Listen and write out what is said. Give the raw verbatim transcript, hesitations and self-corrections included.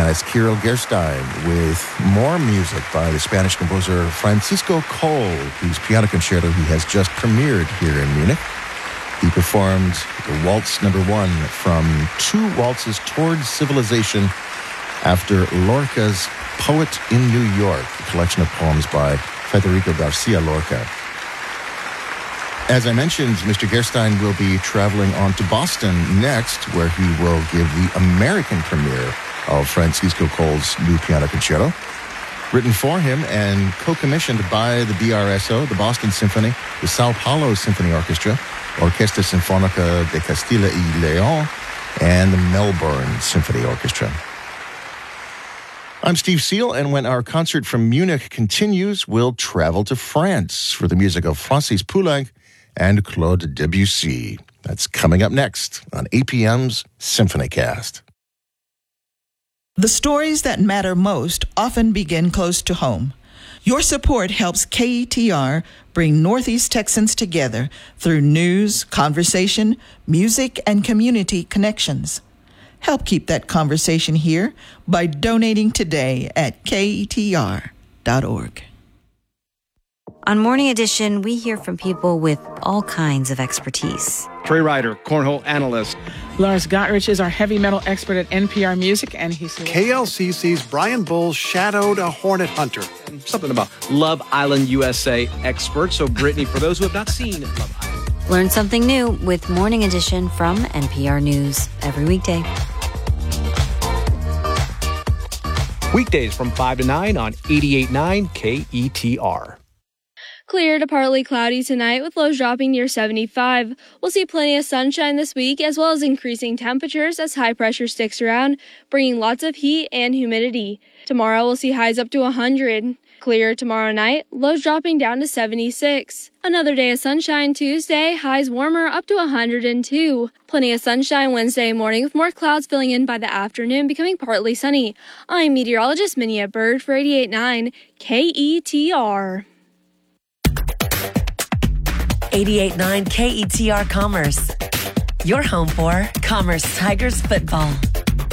pianist Kirill Gerstein with more music by the Spanish composer Francisco Coll, whose piano concerto he has just premiered here in Munich. He performed the Waltz Number One from Two Waltzes Towards Civilization after Lorca's Poet in New York, a collection of poems by Federico Garcia Lorca. As I mentioned, Mister Gerstein will be traveling on to Boston next, where he will give the American premiere of Francisco Coll's new piano concerto, written for him and co-commissioned by the B R S O, the Boston Symphony, the Sao Paulo Symphony Orchestra, Orquesta Sinfónica de Castilla y León, and the Melbourne Symphony Orchestra. I'm Steve Seal, and when our concert from Munich continues, we'll travel to France for the music of Francis Poulenc and Claude Debussy. That's coming up next on A P M's SymphonyCast. The stories that matter most often begin close to home. Your support helps K E T R bring Northeast Texans together through news, conversation, music, and community connections. Help keep that conversation here by donating today at K E T R dot org. On Morning Edition, we hear from people with all kinds of expertise. Trey Ryder, cornhole analyst. Lars Gottrich is our heavy metal expert at N P R Music, and he's... K L C C's Brian Bowles shadowed a hornet hunter. Something about Love Island U S A expert. So, Brittany, for those who have not seen Love Island... Learn something new with Morning Edition from N P R News every weekday. Weekdays from five to nine on eighty-eight point nine K E T R. Clear to partly cloudy tonight with lows dropping near seventy-five. We'll see plenty of sunshine this week as well as increasing temperatures as high pressure sticks around, bringing lots of heat and humidity. Tomorrow we'll see highs up to one hundred. Clear tomorrow night, lows dropping down to seventy-six. Another day of sunshine Tuesday, highs warmer up to one hundred two. Plenty of sunshine Wednesday morning with more clouds filling in by the afternoon, becoming partly sunny. I'm meteorologist Minia Bird for eighty-eight point nine K E T R. eighty-eight point nine K E T R Commerce. Your home for Commerce Tigers football.